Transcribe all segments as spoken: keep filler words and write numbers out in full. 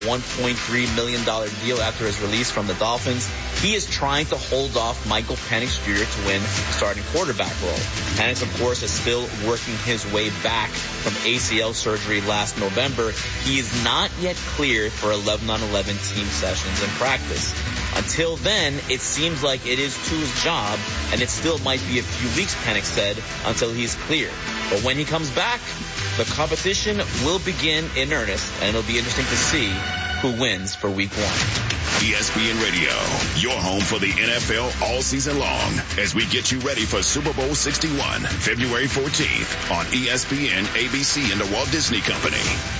one point three million dollars deal after his release from the Dolphins. He is trying to hold off Michael Penix Junior to win the starting quarterback role. Penix, of course, is still working his way back from A C L surgery last November. He is not yet cleared for eleven on eleven team sessions in practice. Until then, it seems like it is Tua's job, and it still might be a few weeks, Penix said, until he's cleared. But when he comes back, the competition will begin in earnest, and it'll be interesting to see who wins for week one. E S P N Radio, your home for the N F L all season long, as we get you ready for Super Bowl sixty-one, February fourteenth on E S P N, A B C, and the Walt Disney Company.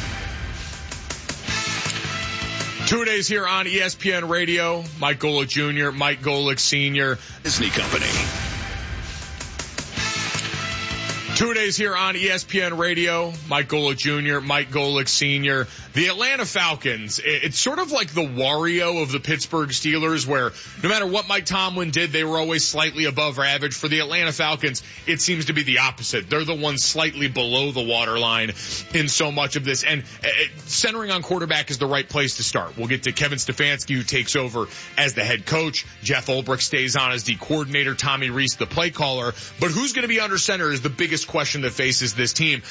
Two days here on E S P N Radio. Mike Golic Junior, Mike Golic Senior Disney Company. Two days here on E S P N Radio. Mike Golic Junior, Mike Golic Senior The Atlanta Falcons, it's sort of like the Wario of the Pittsburgh Steelers, where no matter what Mike Tomlin did, they were always slightly above average. For the Atlanta Falcons, it seems to be the opposite. They're the ones slightly below the waterline in so much of this. And centering on quarterback is the right place to start. We'll get to Kevin Stefanski, who takes over as the head coach. Jeff Ulbrich stays on as the coordinator. Tommy Rees, the play caller. But who's going to be under center is the biggest question that faces this team.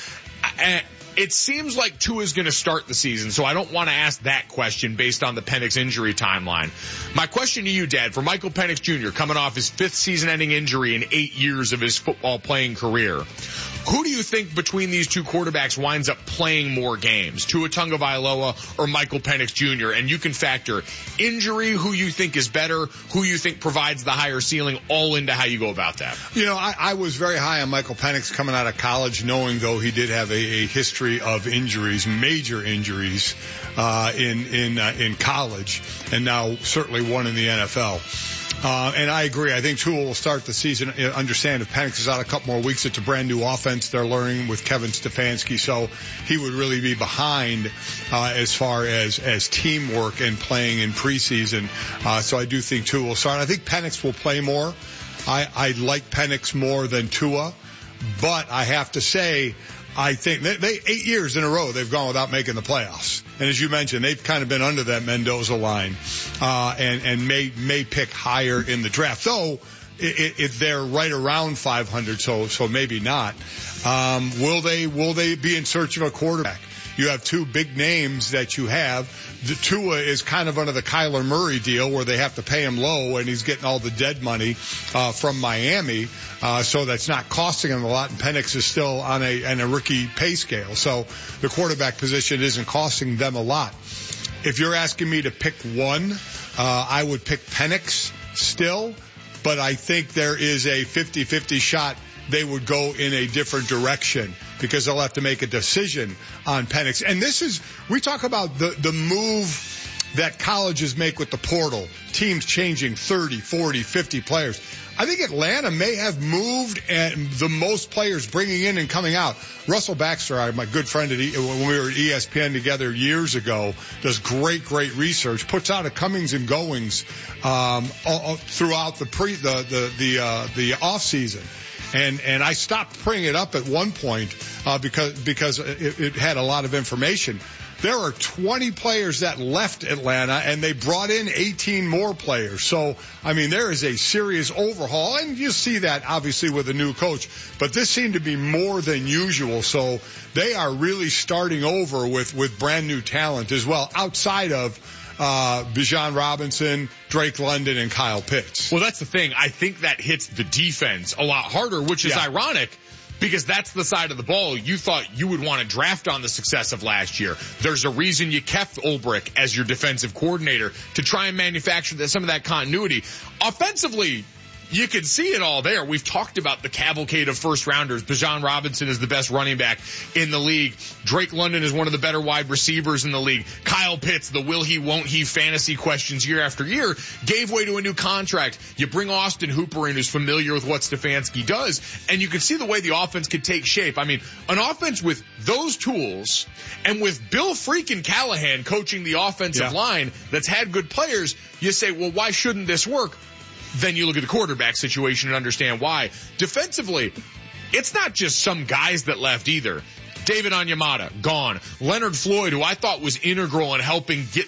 It seems like Tua is going to start the season, so I don't want to ask that question based on the Penix injury timeline. My question to you, Dad, for Michael Penix Junior, coming off his fifth season-ending injury in eight years of his football playing career, who do you think between these two quarterbacks winds up playing more games, Tua Tagovailoa or Michael Penix Junior? And you can factor injury, who you think is better, who you think provides the higher ceiling, all into how you go about that. You know, I, I was very high on Michael Penix coming out of college, knowing, though, he did have a, a history of injuries, major injuries, uh, in, in, uh, in college, and now certainly one in the N F L. Uh, and I agree. I think Tua will start the season. Understand if Penix is out a couple more weeks, it's a brand new offense they're learning with Kevin Stefanski, so he would really be behind uh, as far as as teamwork and playing in preseason. Uh, so I do think Tua will start. I think Penix will play more. I, I like Penix more than Tua, but I have to say, I think they, they eight years in a row they've gone without making the playoffs. And as you mentioned, they've kind of been under that Mendoza line, uh, and, and may, may pick higher in the draft. Though, it, it, they're right around five hundred, so, so maybe not. Um, will they, will they be in search of a quarterback? You have two big names that you have. The Tua is kind of under the Kyler Murray deal where they have to pay him low and he's getting all the dead money, uh, from Miami. Uh, so that's not costing him a lot, and Penix is still on a, on a rookie pay scale. So the quarterback position isn't costing them a lot. If you're asking me to pick one, uh, I would pick Penix still, but I think there is a fifty-fifty shot they would go in a different direction because they'll have to make a decision on Penix. And this is, we talk about the, the move that colleges make with the portal, teams changing thirty, forty, fifty players. I think Atlanta may have moved and the most players bringing in and coming out. Russell Baxter, my good friend at e, when we were at E S P N together years ago, does great, great research, puts out a comings and goings um, all, throughout the pre the the the, uh, the off season. And, and I stopped bringing it up at one point, uh, because, because it, it had a lot of information. There are twenty players that left Atlanta and they brought in eighteen more players. So, I mean, there is a serious overhaul, and you see that obviously with a new coach, but this seemed to be more than usual. So they are really starting over with, with brand new talent as well, outside of Uh, Bijan Robinson, Drake London, and Kyle Pitts. Well, that's the thing. I think that hits the defense a lot harder, which is yeah. ironic because that's the side of the ball you thought you would want to draft on the success of last year. There's a reason you kept Ulbrich as your defensive coordinator to try and manufacture some of that continuity. Offensively, you can see it all there. We've talked about the cavalcade of first rounders. Bijan Robinson is the best running back in the league. Drake London is one of the better wide receivers in the league. Kyle Pitts, the will he, won't he fantasy questions year after year, gave way to a new contract. You bring Austin Hooper in, who's familiar with what Stefanski does, and you can see the way the offense could take shape. I mean, an offense with those tools and with Bill freaking Callahan coaching the offensive yeah. line that's had good players, you say, well, why shouldn't this work? Then you look at the quarterback situation and understand why. Defensively, it's not just some guys that left either. David Onyemata, gone. Leonard Floyd, who I thought was integral in helping get